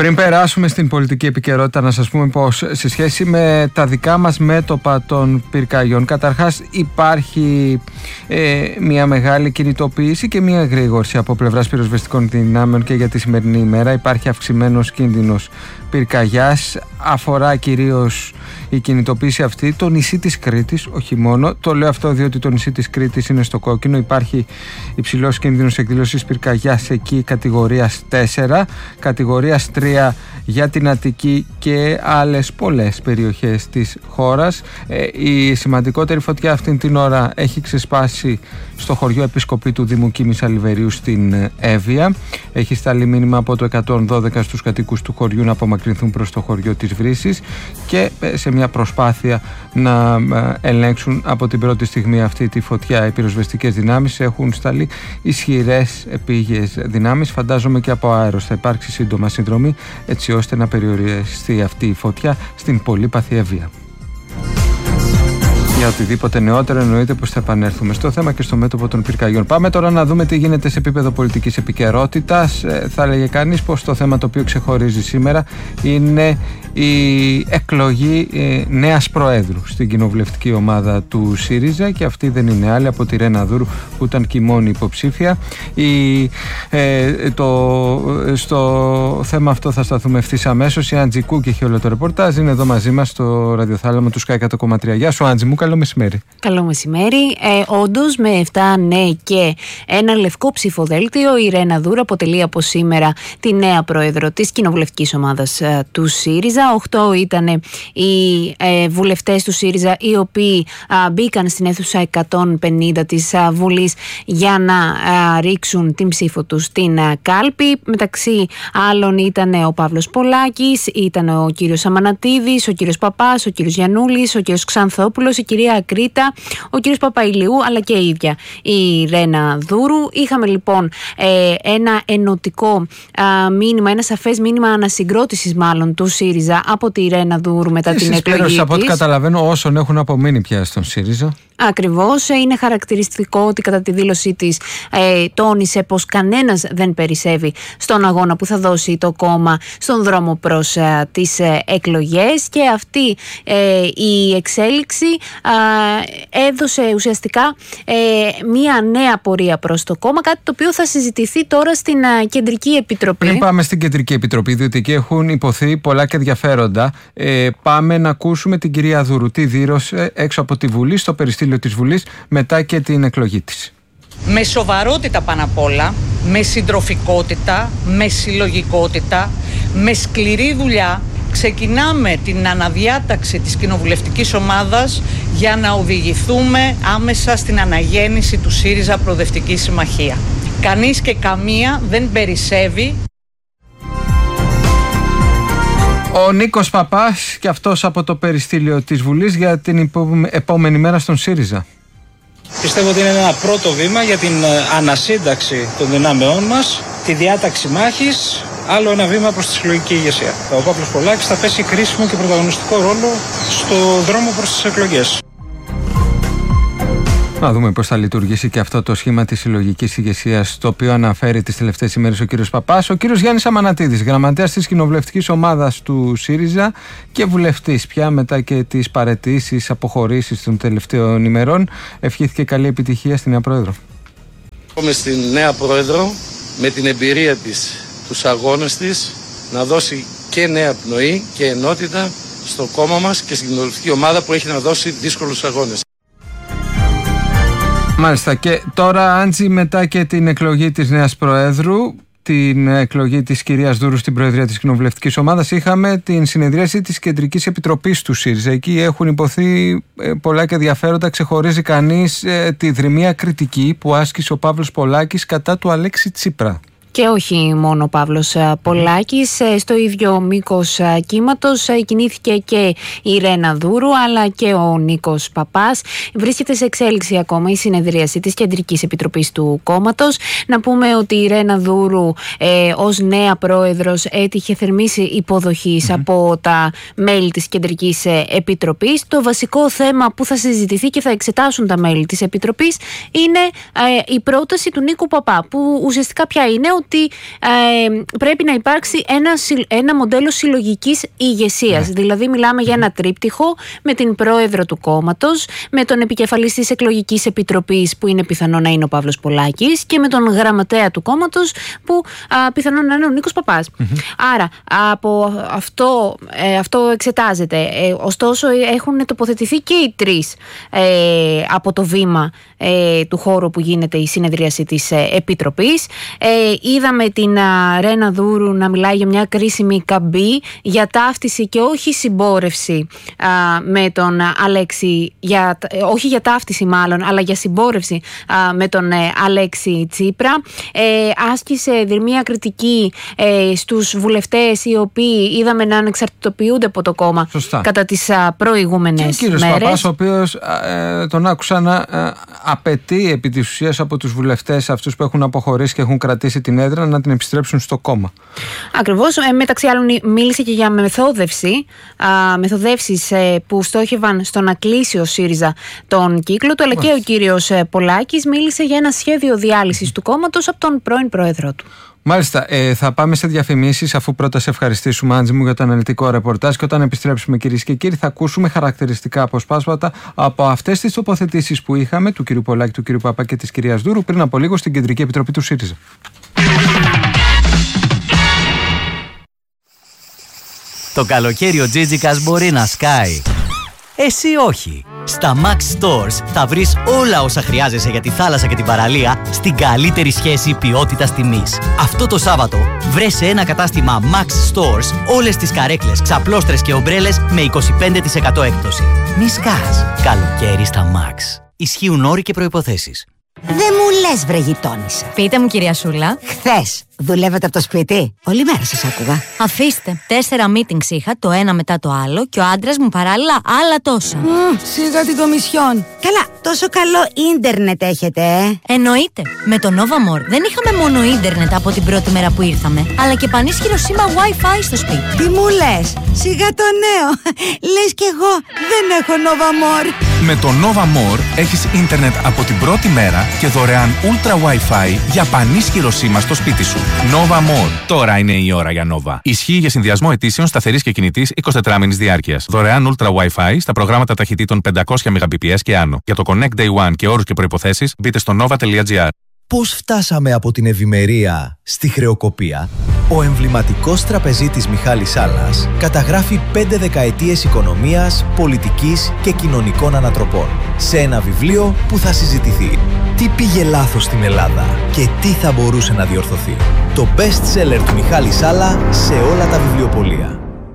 Πριν περάσουμε στην πολιτική επικαιρότητα, να σας πούμε πως σε σχέση με τα δικά μας μέτωπα των πυρκαγιών, καταρχάς υπάρχει ε, μια μεγάλη κινητοποίηση και μια γρήγορση από πλευράς πυροσβεστικών δυνάμεων και για τη σημερινή ημέρα. Υπάρχει αυξημένος κίνδυνος πυρκαγιάς, αφορά κυρίως η κινητοποίηση αυτή το νησί της Κρήτης, όχι μόνο. Το λέω αυτό διότι το νησί της Κρήτης είναι στο κόκκινο. Υπάρχει υψηλός κίνδυνος εκδήλωσης πυρκαγιάς εκεί κατηγορίας τέσσερα, κατηγορίας τρία για την Αττική και άλλες πολλές περιοχές της χώρας. Ε, η σημαντικότερη φωτιά αυτήν την ώρα έχει ξεσπάσει στο χωριό Επισκοπή του Δήμου Κίμης Αλιβερίου στην Εύβοια. Έχει σταλεί μήνυμα από το εκατόν δώδεκα στους κατοίκους του χωριού να απομακρυνθούν προς το χωριό της Βρύσης και σε μια προσπάθεια να ελέγξουν από την πρώτη στιγμή αυτή τη φωτιά. Οι πυροσβεστικές δυνάμεις έχουν σταλεί ισχυρές επίγειες δυνάμεις. Φαντάζομαι και από αέρος θα υπάρξει σύντομα συνδρομή έτσι ώστε να περιοριστεί αυτή η φωτιά στην πολύπαθη Εύβοια. Για οτιδήποτε νεότερο εννοείται πως θα επανέλθουμε στο θέμα και στο μέτωπο των πυρκαγιών. Πάμε τώρα να δούμε τι γίνεται σε επίπεδο πολιτικής επικαιρότητας. Ε, θα έλεγε κανείς πως το θέμα το οποίο ξεχωρίζει σήμερα είναι η εκλογή ε, νέας προέδρου στην κοινοβουλευτική ομάδα του ΣΥΡΙΖΑ και αυτή δεν είναι άλλη από τη Ρένα Δούρου που ήταν και η μόνη υποψήφια. Η, ε, το, στο θέμα αυτό θα σταθούμε ευθύς αμέσως. Η Άντζη Κούκ έχει όλο το ρεπορτάζ, είναι εδώ μαζί μας στο ραδιοθάλαμο του Sky εκατό κόμμα τρία. Γεια σου Άντζη μου, καλό μεσημέρι. Καλό μεσημέρι. Ε, όντως με επτά ναι και ένα λευκό ψηφοδέλτιο η Ρένα Δούρου αποτελεί από σήμερα τη νέα πρόεδρο της κοινοβουλευτικής ομάδας ε, του ΣΥΡΙΖΑ. Οχτώ ήταν οι ε, βουλευτές του ΣΥΡΙΖΑ οι οποίοι α, μπήκαν στην αίθουσα εκατόν πενήντα της α, Βουλής για να α, ρίξουν την ψήφο τους στην α, κάλπη. Μεταξύ άλλων ήταν ο Παύλος Πολάκης, ήταν ο κύριος Αμανατίδης, ο κύριος Παπάς, ο κύριος Γιαννούλης, ο κύριος Ξανθόπουλος, η κυρία Ακρίτα, ο κύριος Παπαϊλιού αλλά και η ίδια η Ρένα Δούρου. Είχαμε λοιπόν ε, ένα ενωτικό α, μήνυμα, ένα σαφές μήνυμα ανασυγκρότησης μάλλον του ΣΥΡΙΖΑ από τη Ρένα Δούρου μετά την εκλογή της. Από ό,τι καταλαβαίνω όσων έχουν απομείνει πια στον ΣΥΡΙΖΑ. Ακριβώς, είναι χαρακτηριστικό ότι κατά τη δήλωσή της ε, τόνισε πως κανένας δεν περισσεύει στον αγώνα που θα δώσει το κόμμα στον δρόμο προς ε, τις ε, εκλογές και αυτή ε, η εξέλιξη ε, έδωσε ουσιαστικά ε, μία νέα πορεία προς το κόμμα, κάτι το οποίο θα συζητηθεί τώρα στην ε, Κεντρική Επιτροπή. Πριν πάμε στην Κεντρική Επιτροπή, διότι εκεί έχουν υποθεί πολλά και ενδιαφέροντα, ε, πάμε να ακούσουμε την κυρία Δούρου τι δήλωσε έξω από τη Βουλή στο περιστήλιο της Βουλής μετά και την εκλογή της. Με σοβαρότητα πάνω απ' όλα, με συντροφικότητα, με συλλογικότητα, με σκληρή δουλειά ξεκινάμε την αναδιάταξη της κοινοβουλευτικής ομάδας για να οδηγηθούμε άμεσα στην αναγέννηση του ΣΥΡΙΖΑ Προοδευτική Συμμαχία. Κανείς και καμία δεν περισσεύει. Ο Νίκος Παπάς και αυτός από το περιστήλιο της Βουλής για την επόμενη μέρα στον ΣΥΡΙΖΑ. Πιστεύω ότι είναι ένα πρώτο βήμα για την ανασύνταξη των δυνάμεών μας, τη διάταξη μάχης, άλλο ένα βήμα προς τη συλλογική ηγεσία. Ο Παύλος Πολάκης θα πέσει κρίσιμο και πρωταγωνιστικό ρόλο στο δρόμο προς τις εκλογές. Να δούμε πώς θα λειτουργήσει και αυτό το σχήμα της συλλογικής ηγεσίας, το οποίο αναφέρει τις τελευταίες ημέρες ο κύριος Παπάς. Ο κύριος Γιάννης Αμανατίδης, γραμματέας της κοινοβουλευτικής ομάδας του ΣΥΡΙΖΑ και βουλευτής πια μετά και τις παραιτήσεις, αποχωρήσεις των τελευταίων ημερών, ευχήθηκε καλή επιτυχία στην νέα πρόεδρο. Έχουμε στην νέα πρόεδρο με την εμπειρία της, τους αγώνες της, να δώσει και νέα πνοή και ενότητα στο κόμμα μας και στην κοινοβουλευτική ομάδα που έχει να δώσει δύσκολους αγώνες. Μάλιστα, και τώρα Άντζη, μετά και την εκλογή της νέας Προέδρου, την εκλογή της κυρίας Δούρου στην Προεδρία της Κοινοβουλευτικής Ομάδας, είχαμε την συνεδρίαση της Κεντρικής Επιτροπής του ΣΥΡΙΖΑ. Εκεί έχουν υποθεί πολλά και ενδιαφέροντα. Ξεχωρίζει κανείς τη δρυμία κριτική που άσκησε ο Παύλος Πολάκης κατά του Αλέξη Τσίπρα. Και όχι μόνο ο Παύλος Πολάκης, στο ίδιο μήκος κύματος κινήθηκε και η Ρένα Δούρου αλλά και ο Νίκος Παπάς. Βρίσκεται σε εξέλιξη ακόμα η συνεδρίαση της Κεντρικής Επιτροπής του κόμματος. Να πούμε ότι η Ρένα Δούρου ε, ως νέα πρόεδρος έτυχε θερμής υποδοχής mm-hmm. από τα μέλη της Κεντρικής Επιτροπής. Το βασικό θέμα που θα συζητηθεί και θα εξετάσουν τα μέλη της Επιτροπής είναι ε, η πρόταση του Νίκου Παπά, που ουσιαστικά πια είναι ότι ε, πρέπει να υπάρξει ένα, ένα μοντέλο συλλογικής ηγεσίας. Ναι. Δηλαδή μιλάμε για ένα τρίπτυχο με την πρόεδρο του κόμματος, με τον επικεφαλής της εκλογικής επιτροπής που είναι πιθανό να είναι ο Παύλος Πολάκης και με τον γραμματέα του κόμματος που α, πιθανό να είναι ο Νίκος Παπάς. Mm-hmm. Άρα από αυτό, ε, αυτό εξετάζεται. Ε, ωστόσο έχουν τοποθετηθεί και οι τρεις ε, από το βήμα ε, του χώρου που γίνεται η συνεδρίαση της ε, Επιτροπής. Ε, είδαμε την α, Ρένα Δούρου να μιλάει για μια κρίσιμη καμπή, για ταύτιση και όχι συμπόρευση α, με τον Αλέξη, για, ε, όχι για ταύτιση μάλλον, αλλά για συμπόρευση α, με τον ε, Αλέξη Τσίπρα. Ε, άσκησε δειρμία κριτική ε, στους βουλευτές οι οποίοι είδαμε να ανεξαρτητοποιούνται από το κόμμα. Σωστά. Κατά τις α, προηγούμενες μέρες. Και ο κύριος Παπάς, ο οποίος ε, τον άκουσα να ε, απαιτεί επί της ουσίας από τους βουλευτές αυτούς που έχουν αποχωρήσει και έχουν κρατήσει την έδρα να την επιστρέψουν στο κόμμα. Ακριβώς. Ε, μεταξύ άλλων μίλησε και για μεθόδευση, α, μεθοδεύσεις ε, που στόχευαν στο να κλείσει ο ΣΥΡΙΖΑ τον κύκλο του, αλλά Μάλιστα. και ο κύριος Πολάκης μίλησε για ένα σχέδιο διάλυσης του κόμματος από τον πρώην πρόεδρο του. Μάλιστα, ε, θα πάμε σε διαφημίσεις, αφού πρώτα σε ευχαριστήσουμε, Άντζη μου, για το αναλυτικό ρεπορτάζ, και όταν επιστρέψουμε, κυρίες και κύριοι, θα ακούσουμε χαρακτηριστικά αποσπάσματα από αυτές τις τοποθετήσεις που είχαμε του κ. Πολάκη, του κ. Παπά και της κυρίας Δούρου πριν από λίγο στην Κεντρική Επιτροπή του ΣΥΡΙΖΑ. Το καλοκαίρι ο Τζίτζικας μπορεί να σκάει. Εσύ όχι. Στα Max Stores θα βρεις όλα όσα χρειάζεσαι για τη θάλασσα και την παραλία στην καλύτερη σχέση ποιότητας-τιμής. Αυτό το Σάββατο βρες σε ένα κατάστημα Max Stores όλες τις καρέκλες, ξαπλώστρες και ομπρέλες με είκοσι πέντε τοις εκατό έκπτωση. Μη σκάς. Καλοκαίρι στα Max. Ισχύουν όροι και προϋποθέσεις. Δεν μου λες, βρε γειτόνισσα. Πείτε μου, κυρία Σούλα. Χθες δουλεύετε από το σπίτι? Όλη μέρα σας άκουγα. Αφήστε. Τέσσερα meetings είχα, το ένα μετά το άλλο, και ο άντρας μου παράλληλα άλλα τόσα. Mm, σιγά την κομισιόν. Καλά, τόσο καλό ίντερνετ έχετε, ε? Εννοείται. Με το Nova More δεν είχαμε μόνο ίντερνετ από την πρώτη μέρα που ήρθαμε, αλλά και πανίσχυρο σήμα Wi-Fi στο σπίτι. Τι μου λες? Σιγά το νέο. Λες κι εγώ δεν έχω Nova More. Με το Nova More έχεις ίντερνετ από την πρώτη μέρα και δωρεάν Ultra Wi-Fi για πανίσχυρο σήμα στο σπίτι σου. Nova More. Τώρα είναι η ώρα για Nova. Ισχύει για συνδυασμό αιτήσεων σταθερής και κινητής εικοσιτετράμηνης διάρκειας. Δωρεάν Ultra Wi-Fi στα προγράμματα ταχυτήτων πεντακόσια μεγαμπιπιες και άνω. Για το Connect Day One και όρους και προϋποθέσεις μπείτε στο nova τελεία gr. Πώς φτάσαμε από την ευημερία στη χρεοκοπία? Ο εμβληματικός τραπεζίτης Μιχάλης Σάλλας καταγράφει πέντε δεκαετίες οικονομίας, πολιτικής και κοινωνικών ανατροπών σε ένα βιβλίο που θα συζητηθεί. Τι πήγε λάθος στην Ελλάδα και τι θα μπορούσε να διορθωθεί? Το best seller του Μιχάλη Σάλλα σε όλα τα βιβλιοπωλεία.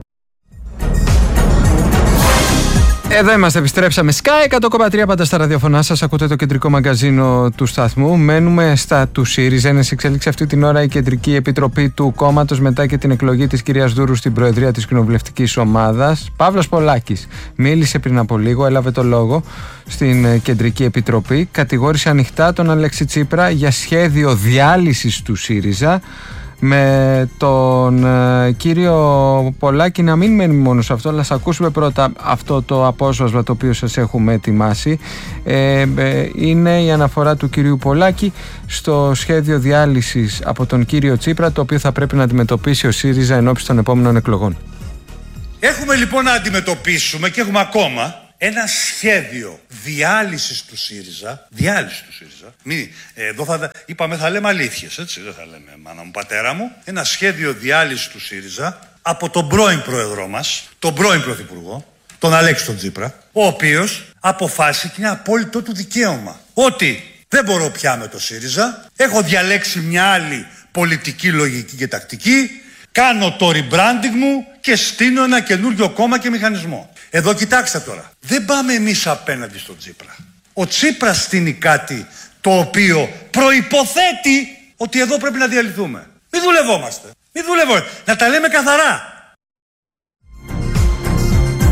Εδώ είμαστε, επιστρέψαμε. Sky εκατό κόμμα τρία πάντα στα ραδιοφωνά σας. Ακούτε το κεντρικό μαγκαζίνο του σταθμού. Μένουμε στα του ΣΥΡΙΖΑ. Είναι σε εξέλιξη αυτή την ώρα η Κεντρική Επιτροπή του κόμματος μετά και την εκλογή της κυρίας Δούρου στην Προεδρία της Κοινοβουλευτικής Ομάδας. Παύλος Πολάκης μίλησε πριν από λίγο, έλαβε το λόγο στην Κεντρική Επιτροπή. Κατηγόρησε ανοιχτά τον Αλέξη Τσίπρα για σχέδιο διάλυσης του ΣΥΡΙΖΑ. Με τον ε, κύριο Πολάκη να μην μένει μόνο σε αυτό, αλλά ας ακούσουμε πρώτα αυτό το απόσπασμα το οποίο σας έχουμε ετοιμάσει. Ε, ε, είναι η αναφορά του κυρίου Πολάκη στο σχέδιο διάλυσης από τον κύριο Τσίπρα, το οποίο θα πρέπει να αντιμετωπίσει ο ΣΥΡΙΖΑ ενώπιση των επόμενων εκλογών. Έχουμε λοιπόν να αντιμετωπίσουμε, και έχουμε ακόμα, ένα σχέδιο διάλυσης του ΣΥΡΙΖΑ. Διάλυσης του ΣΥΡΙΖΑ. Μη, εδώ θα, είπαμε θα λέμε αλήθειες, έτσι, δεν θα λέμε μάνα μου, πατέρα μου. Ένα σχέδιο διάλυσης του ΣΥΡΙΖΑ από τον πρώην πρόεδρό μας, τον πρώην πρωθυπουργό, τον Αλέξη τον Τσίπρα, ο οποίος αποφάσισε, και είναι απόλυτο του δικαίωμα, ότι δεν μπορώ πια με το ΣΥΡΙΖΑ, έχω διαλέξει μια άλλη πολιτική λογική και τακτική, κάνω το rebranding μου και στείνω ένα καινούριο κόμμα και μηχανισμό. Εδώ κοιτάξτε τώρα, δεν πάμε εμείς απέναντι στον Τσίπρα. Ο Τσίπρας στείνει κάτι το οποίο προϋποθέτει ότι εδώ πρέπει να διαλυθούμε. Μην δουλευόμαστε. Μην δουλευόμαστε. Να τα λέμε καθαρά.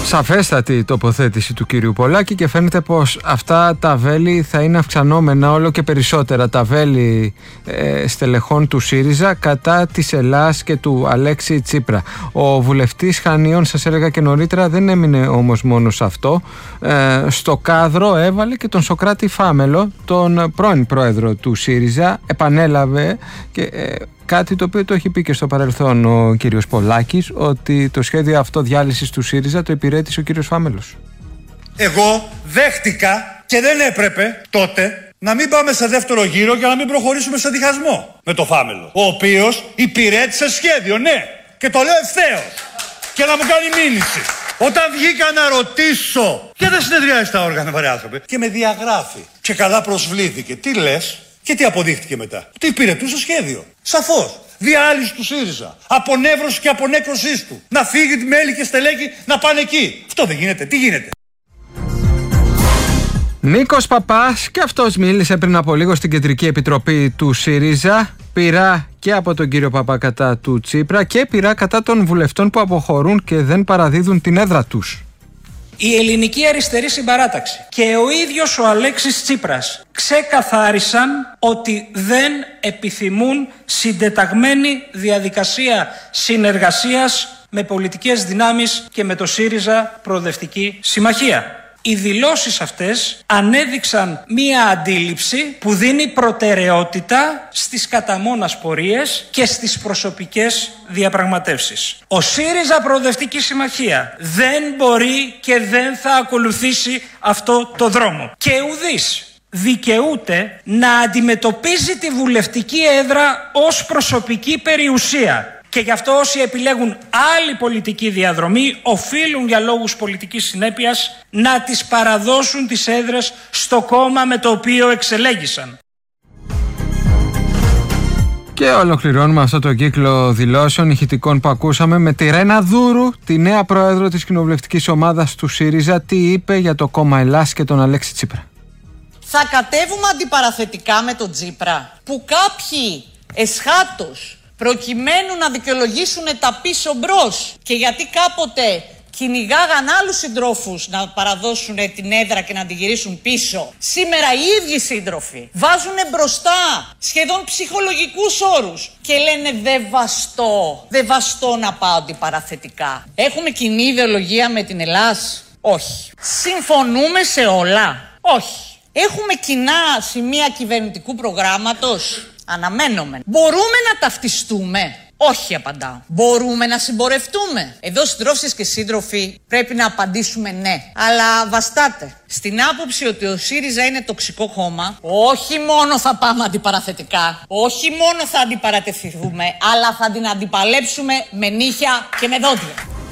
Σαφέστατη τοποθέτηση του κύριου Πολάκη και φαίνεται πως αυτά τα βέλη θα είναι αυξανόμενα όλο και περισσότερα, τα βέλη ε, στελεχών του ΣΥΡΙΖΑ κατά της Ελλάς και του Αλέξη Τσίπρα. Ο βουλευτής Χανίων, σας έλεγα και νωρίτερα, δεν έμεινε όμως μόνο σε αυτό. Ε, στο κάδρο έβαλε και τον Σωκράτη Φάμελο, τον πρώην πρόεδρο του ΣΥΡΙΖΑ, επανέλαβε και... Ε, κάτι το οποίο το έχει πει και στο παρελθόν ο κύριος Πολάκης, ότι το σχέδιο αυτό διάλυσης του ΣΥΡΙΖΑ το υπηρέτησε ο κύριος Φάμελος. Εγώ δέχτηκα και δεν έπρεπε τότε να μην πάμε σε δεύτερο γύρο για να μην προχωρήσουμε σε διχασμό με το Φάμελο, ο οποίος υπηρέτησε σχέδιο, ναι, και το λέω ευθέως και να μου κάνει μήνυση. Όταν βγήκα να ρωτήσω και δεν συνεδριάζει στα όργανα, βαρέ άνθρωποι, και με διαγράφει και καλά προσβλήθηκε. Τι λες? Και τι αποδείχτηκε μετά? Τι υπηρετούσε σχέδιο. Σαφώς. Διάλυση του ΣΥΡΙΖΑ. Απονεύρωση και απονέκρωσής του. Να φύγει τη μέλη και στελέχη να πάνε εκεί. Αυτό δεν γίνεται. Τι γίνεται? Νίκος Παπάς, και αυτός μίλησε πριν από λίγο στην Κεντρική Επιτροπή του ΣΥΡΙΖΑ. Πειρά και από τον κύριο Παπά κατά του Τσίπρα και πειρά κατά των βουλευτών που αποχωρούν και δεν παραδίδουν την έδρα τους. Η ελληνική αριστερή συμπαράταξη και ο ίδιος ο Αλέξης Τσίπρας ξεκαθάρισαν ότι δεν επιθυμούν συντεταγμένη διαδικασία συνεργασίας με πολιτικές δυνάμεις και με το ΣΥΡΙΖΑ Προοδευτική Συμμαχία. Οι δηλώσεις αυτές ανέδειξαν μία αντίληψη που δίνει προτεραιότητα στις καταμόνας πορείες και στις προσωπικές διαπραγματεύσεις. Ο ΣΥΡΙΖΑ Προοδευτική Συμμαχία δεν μπορεί και δεν θα ακολουθήσει αυτό το δρόμο. Και ουδής δικαιούται να αντιμετωπίζει τη βουλευτική έδρα ως προσωπική περιουσία. Και γι' αυτό όσοι επιλέγουν άλλη πολιτική διαδρομή οφείλουν για λόγους πολιτικής συνέπειας να τις παραδώσουν τις έδρες στο κόμμα με το οποίο εξελέγησαν. Και ολοκληρώνουμε αυτό το κύκλο δηλώσεων ηχητικών που ακούσαμε με τη Ρένα Δούρου, τη νέα πρόεδρο της κοινοβουλευτικής ομάδας του ΣΥΡΙΖΑ, τι είπε για το κόμμα Ελλάς και τον Αλέξη Τσίπρα. Θα κατέβουμε αντιπαραθετικά με τον Τσίπρα, που κάποιοι εσχάτως προκειμένου να δικαιολογήσουν τα πίσω μπρος και γιατί κάποτε κυνηγάγαν άλλους συντρόφους να παραδώσουν την έδρα και να την γυρίσουν πίσω. Σήμερα οι ίδιοι σύντροφοι βάζουν μπροστά σχεδόν ψυχολογικούς όρους και λένε δεν βαστώ, δεν βαστώ να πάω αντιπαραθετικά. Έχουμε κοινή ιδεολογία με την Ελλάς? Όχι. Συμφωνούμε σε όλα? Όχι. Έχουμε κοινά σημεία κυβερνητικού προγράμματος? Αναμένουμε. Μπορούμε να ταυτιστούμε? Όχι, απαντάω. Μπορούμε να συμπορευτούμε? Εδώ, συντρόφισσες και σύντροφοι, πρέπει να απαντήσουμε ναι. Αλλά βαστάτε. Στην άποψη ότι ο ΣΥΡΙΖΑ είναι τοξικό κόμμα, όχι μόνο θα πάμε αντιπαραθετικά, όχι μόνο θα αντιπαρατεθούμε, αλλά θα την αντιπαλέψουμε με νύχια και με δόντια.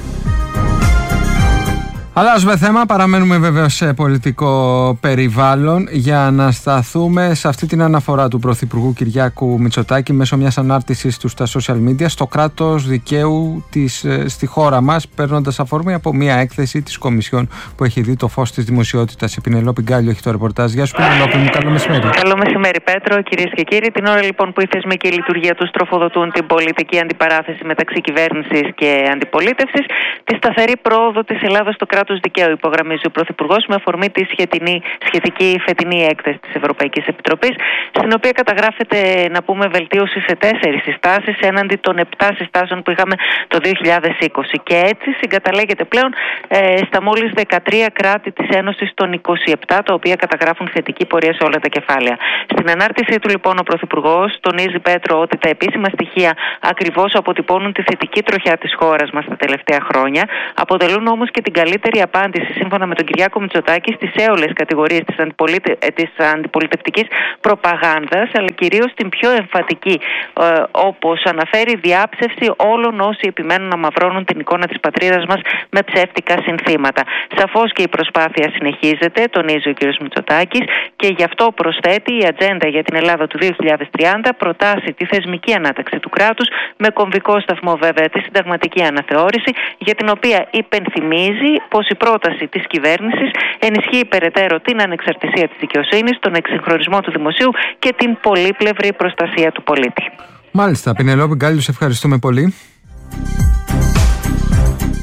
Αλλάζουμε θέμα, παραμένουμε βέβαια σε πολιτικό περιβάλλον για να σταθούμε σε αυτή την αναφορά του Πρωθυπουργού Κυριάκου Μητσοτάκη μέσω μιας ανάρτησης του στα social media στο κράτος δικαίου της, στη χώρα μας, παίρνοντας αφορμή από μια έκθεση της Κομισιόν που έχει δει το φως της δημοσιότητας. Η Πινελόπη Γκάλιο έχει το ρεπορτάζ. Γεια σου, Πινελόπη μου, καλό μεσημέρι. Καλό μεσημέρι, Πέτρο, κυρίες και κύριοι. Την ώρα λοιπόν που η θεσμική λειτουργία τους τροφοδοτούν την πολιτική αντιπαράθεση μεταξύ κυβέρνησης και αντιπολίτευσης, τη σταθερή πρόοδο της Ελλάδας στο κράτος δικαίου, υπογραμμίζει ο Πρωθυπουργός με αφορμή τη σχετινή, σχετική φετινή έκθεση της Ευρωπαϊκής Επιτροπής, στην οποία καταγράφεται, να πούμε, βελτίωση σε τέσσερις συστάσεις έναντι των επτά συστάσεων που είχαμε το δύο χιλιάδες είκοσι. Και έτσι συγκαταλέγεται πλέον ε, στα μόλις δεκατρία κράτη της Ένωσης των είκοσι επτά, τα οποία καταγράφουν θετική πορεία σε όλα τα κεφάλαια. Στην ανάρτησή του, λοιπόν, ο Πρωθυπουργός τονίζει, Πέτρο, ότι τα επίσημα στοιχεία ακριβώς αποτυπώνουν τη θετική τροχιά της χώρας μας τα τελευταία χρόνια, αποτελούν όμως και την καλύτερη απάντηση, σύμφωνα με τον Κυριάκο Μητσοτάκη, στις έολες κατηγορίες της, αντιπολίτε... της αντιπολιτευτικής προπαγάνδας, αλλά κυρίως την πιο εμφατική, ε, όπως αναφέρει, διάψευση όλων όσοι επιμένουν να μαυρώνουν την εικόνα της πατρίδας μας με ψεύτικα συνθήματα. Σαφώς και η προσπάθεια συνεχίζεται, τονίζει ο κ. Μητσοτάκης, και γι' αυτό προσθέτει η ατζέντα για την Ελλάδα του δύο χιλιάδες τριάντα προτάσει τη θεσμική ανάταξη του κράτους, με κομβικό σταθμό βέβαια τη συνταγματική αναθεώρηση, για την οποία υπενθυμίζει πως η πρόταση της κυβέρνησης ενισχύει περαιτέρω την ανεξαρτησία της δικαιοσύνης, τον εξυγχρονισμό του δημοσίου και την πολύπλευρη προστασία του πολίτη. Μάλιστα, Πινελόπη Γκάλιο, σε ευχαριστούμε πολύ.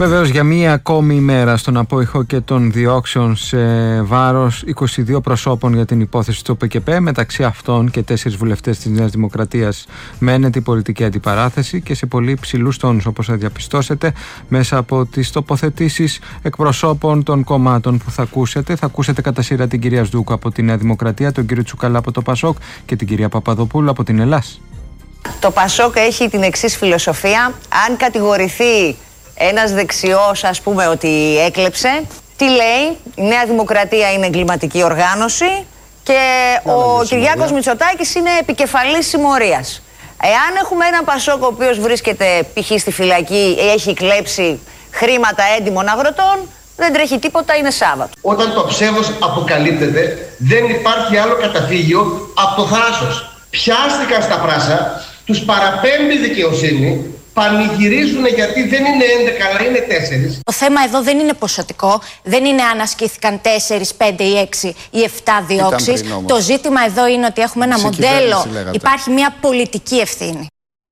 Βεβαίως, για μία ακόμη ημέρα στον απόϊχο και των διώξεων σε βάρος είκοσι δύο προσώπων για την υπόθεση του ΟΠΕΚΕΠΕ, μεταξύ αυτών και τέσσερις βουλευτές της Νέας Δημοκρατίας, μένεται η πολιτική αντιπαράθεση και σε πολύ ψηλούς τόνους, όπως θα διαπιστώσετε μέσα από τις τοποθετήσεις εκπροσώπων των κομμάτων που θα ακούσετε. Θα ακούσετε κατά σειρά την κυρία Σδούκου από τη Νέα Δημοκρατία, τον κύριο Τσουκαλά από το Πασόκ και την κυρία Παπαδοπούλου από την Ελλάς. Το Πασόκ έχει την εξής φιλοσοφία: αν κατηγορηθεί ένας δεξιός, ας πούμε, ότι έκλεψε, τι λέει? Η Νέα Δημοκρατία είναι εγκληματική οργάνωση και ο Κυριάκος Μητσοτάκης είναι επικεφαλής συμμορίας. Εάν έχουμε έναν Πασόκ ο οποίος βρίσκεται π.χ. στη φυλακή, έχει κλέψει χρήματα έντιμων αγροτών, δεν τρέχει τίποτα, είναι Σάββατο. Όταν το ψεύδος αποκαλύπτεται, δεν υπάρχει άλλο καταφύγιο από το θράσος. Πιάστηκαν στα πράσα, τους παραπέμπει δικαιοσύνη, πανηγυρίζουν γιατί δεν είναι έντεκα αλλά είναι τέσσερις. Το θέμα εδώ δεν είναι ποσοτικό, δεν είναι αν ασκήθηκαν τέσσερις, πέντε ή έξι ή επτά διώξεις. Το ζήτημα εδώ είναι ότι έχουμε ένα μοντέλο, υπάρχει μια πολιτική ευθύνη.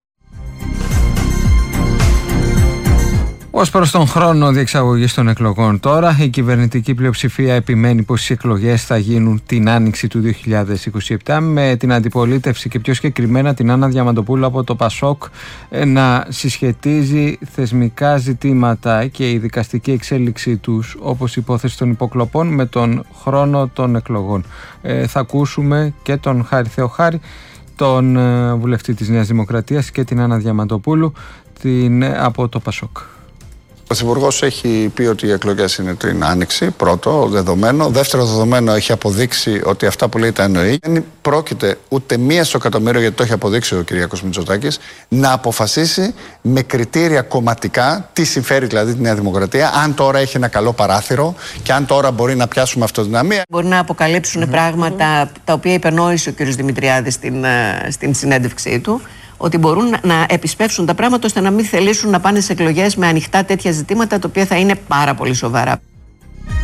Ως προς τον χρόνο διεξαγωγής των εκλογών τώρα, η κυβερνητική πλειοψηφία επιμένει πως οι εκλογές θα γίνουν την άνοιξη του δύο χιλιάδες είκοσι επτά, με την αντιπολίτευση και πιο συγκεκριμένα την Άννα Διαμαντοπούλου από το Πασόκ να συσχετίζει θεσμικά ζητήματα και η δικαστική εξέλιξή τους, όπως η υπόθεση των υποκλοπών, με τον χρόνο των εκλογών. Ε, θα ακούσουμε και τον Χάρη Θεοχάρη, τον ε, βουλευτή της Νέας Δημοκρατίας, και την Άννα Διαμαντοπούλου την, ε, από το Πασόκ. Ο Πρωθυπουργός έχει πει ότι οι εκλογές είναι την άνοιξη, πρώτο δεδομένο. Δεύτερο δεδομένο, έχει αποδείξει ότι αυτά που λέει τα εννοεί. Δεν πρόκειται ούτε μία στο εκατομμύριο, γιατί το έχει αποδείξει ο Κυριάκος Μητσοτάκης, να αποφασίσει με κριτήρια κομματικά τι συμφέρει δηλαδή τη Νέα Δημοκρατία, αν τώρα έχει ένα καλό παράθυρο και αν τώρα μπορεί να πιάσουμε αυτοδυναμία. Μπορεί να αποκαλύψουν mm-hmm. πράγματα τα οποία υπενόησε ο κ. Δημητριάδης στην, στην συνέντευξή του, ότι μπορούν να επισπεύσουν τα πράγματα ώστε να μην θελήσουν να πάνε σε εκλογές με ανοιχτά τέτοια ζητήματα, τα οποία θα είναι πάρα πολύ σοβαρά.